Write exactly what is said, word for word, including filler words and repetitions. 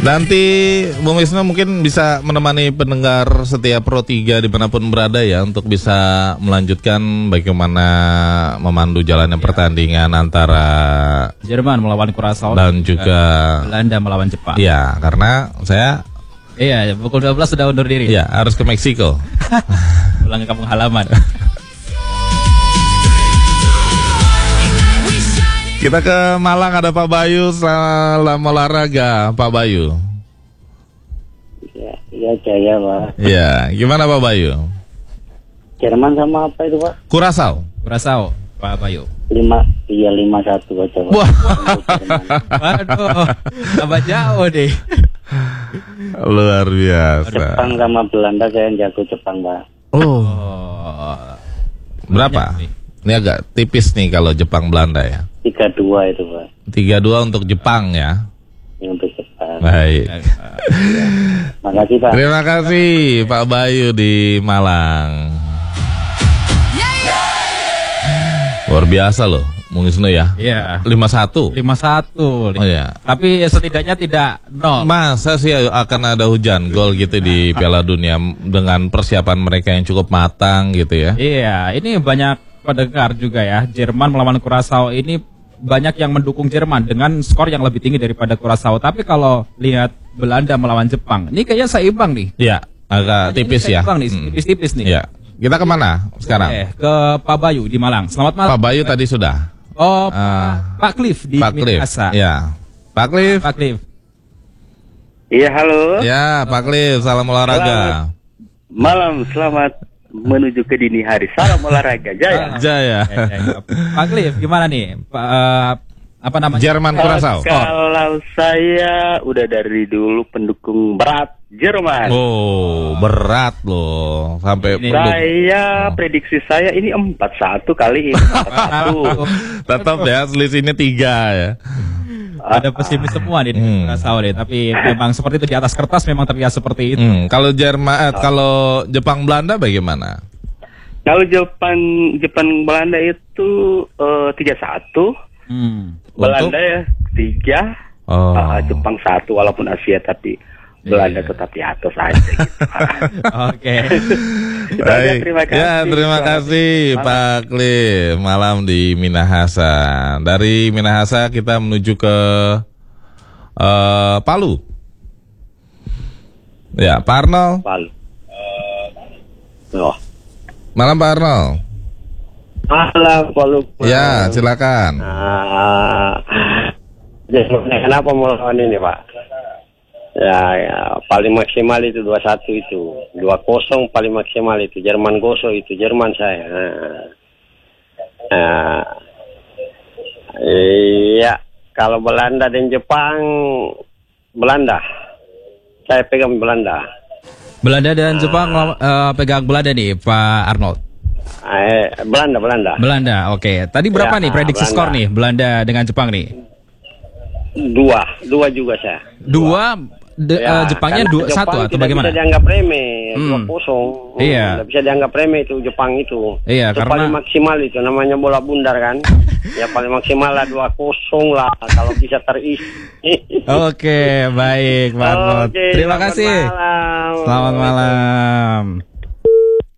Nanti Bung Wisnu mungkin bisa menemani pendengar setia Pro tiga dimanapun berada ya, untuk bisa melanjutkan bagaimana memandu jalannya ya. Pertandingan antara Jerman melawan Curaçao dan juga Belanda melawan Jepang. Iya, karena saya iya pukul dua belas sudah undur diri. Iya, harus ke Meksiko. Pulang ke kampung halaman. Kita ke Malang, ada Pak Bayu, salam olahraga Pak Bayu. Ya, ya Jaya Pak. Iya, gimana Pak Bayu? Jerman sama apa itu Pak? Curaçao. Curaçao, Pak Bayu. Lima, iya lima satu aja Pak. Wah, waduh, tambah jauh deh. Luar biasa. Jepang sama Belanda, saya yang jago Jepang Pak. Oh, Oh, berapa? Ini agak tipis nih kalau Jepang Belanda ya. Tiga dua itu Pak. Tiga dua untuk Jepang ya. Yang untuk Jepang. Baik. Makasih Pak. Terima kasih Pak Bayu di Malang. Luar biasa loh, Bung Wisnu ya. Iya. lima satu. lima satu. Oh iya. Tapi setidaknya tidak nol. Masa sih akan ada hujan gol gitu di Piala Dunia dengan persiapan mereka yang cukup matang gitu ya. Iya, ini banyak pendengar juga ya. Jerman melawan Curaçao ini banyak yang mendukung Jerman dengan skor yang lebih tinggi daripada Curaçao. Tapi kalau lihat Belanda melawan Jepang, ini kayaknya seimbang nih. Iya, agak tipis ya. Seimbang nih, Hmm. tipis-tipis nih. Iya. Kita kemana sekarang? Eh, ke Pak Bayu di Malang. Selamat malam. Pak Bayu tadi sudah. Oh, Uh, Pak Cliff di Pak Cliff. Minahasa. Ya. Pak Cliff. Pak Cliff. Iya halo. Ya, Pak Cliff, salam olahraga. Malam, selamat menuju ke dini hari. Salam olahraga Jaya. Jaya. Eh, eh, Pak Cliff, gimana nih? Pak, eh, apa namanya? Jerman Curaçao. Kalau saya udah dari dulu pendukung berat Jerman. Oh, berat loh. Sampai Ini- Saya prediksi saya ini empat satu kali ini. empat satu. tetap ya selisihnya tiga ya. Ada pesimis semua nih di Hmm. Curaçao deh, tapi memang seperti itu di atas kertas memang terlihat seperti itu. Hmm, kalau Jerman, eh, kalau Jepang Belanda bagaimana? Kalau Jepang Jepang Belanda itu tiga satu, Hmm. Belanda ya tiga, Oh. uh, Jepang satu walaupun Asia tapi Belanda Iya. tetap di atas aja gitu. Oke. Itu aja, terima kasih. Ya, terima kasih Malam. Pak Cliff. Malam di Minahasa. Dari Minahasa kita menuju ke eh, Palu. Ya, Pak Arnold. Palu. Oh. Malam Pak Arnold. Malam Palu. Ya, silakan. Ah, jadi kenapa mau lawan ini Pak? Ya, ya, paling maksimal itu dua satu itu, dua kosong paling maksimal itu, Jerman goso itu, Jerman saya. Nah, nah, iya, kalau Belanda dan Jepang, Belanda, saya pegang Belanda. Belanda dan Jepang eh, pegang Belanda nih, Pak Arnold. Eh, Belanda, Belanda. Belanda, oke. Tadi berapa Ya, nih prediksi Belanda. skor nih Belanda dengan Jepang nih? Dua, dua juga saya. Dua, de- Ya, eh, Jepangnya karena dua Jepang satu atau tidak bagaimana? bisa dianggap remeh, Hmm. dua kosong. Iya. Tidak bisa dianggap remeh itu Jepang itu. Iya, itu karena- paling maksimal itu namanya bola bundar kan. Ya paling maksimal lah dua kosong lah kalau bisa terisi. Oke, baik Pak Arnold. Oke, Terima selamat kasih. malam. Selamat malam.